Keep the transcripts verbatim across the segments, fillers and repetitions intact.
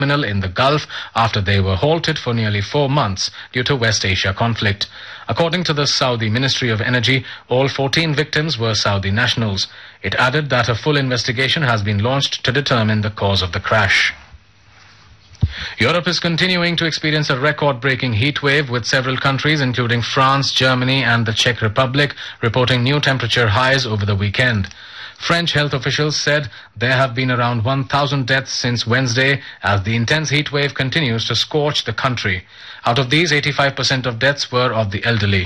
terminal in the Gulf after they were halted for nearly four months due to West Asia conflict. According to the Saudi Ministry of Energy, all fourteen victims were Saudi nationals. It added that a full investigation has been launched to determine the cause of the crash. Europe is continuing to experience a record-breaking heat wave, with several countries, including France, Germany and the Czech Republic, reporting new temperature highs over the weekend. French health officials said there have been around one thousand deaths since Wednesday as the intense heat wave continues to scorch the country. Out of these, eighty-five percent of deaths were of the elderly.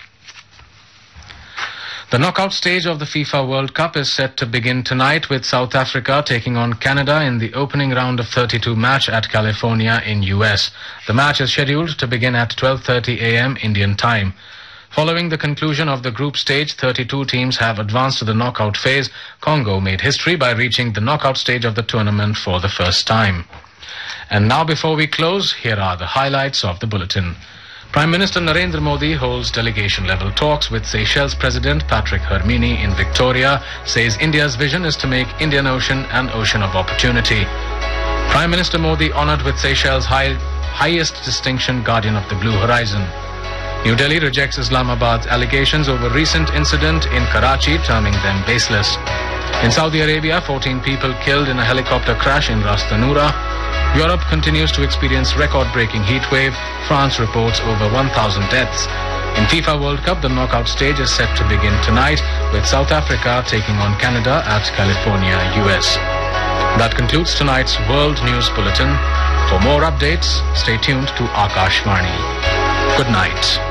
The knockout stage of the FIFA World Cup is set to begin tonight, with South Africa taking on Canada in the opening round of thirty-two match at California in U S. The match is scheduled to begin at twelve thirty a m Indian time. Following the conclusion of the group stage, thirty-two teams have advanced to the knockout phase. Congo made history by reaching the knockout stage of the tournament for the first time. And now, before we close, here are the highlights of the bulletin. Prime Minister Narendra Modi holds delegation-level talks with Seychelles President Patrick Hermini in Victoria, says India's vision is to make Indian Ocean an ocean of opportunity. Prime Minister Modi honoured with Seychelles' high, highest distinction, Guardian of the Blue Horizon. New Delhi rejects Islamabad's allegations over recent incident in Karachi, terming them baseless. In Saudi Arabia, fourteen people killed in a helicopter crash in Ras Tanura. Europe continues to experience record-breaking heat wave. France reports over one thousand deaths. In FIFA World Cup, the knockout stage is set to begin tonight, with South Africa taking on Canada at California, U S. That concludes tonight's World News Bulletin. For more updates, stay tuned to Akashvani. Good night.